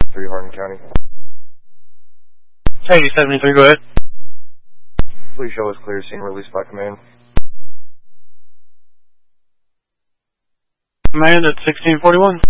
3 Hardin County. Hey, 73, go ahead. Please show us clear scene released by command. Command at 1641.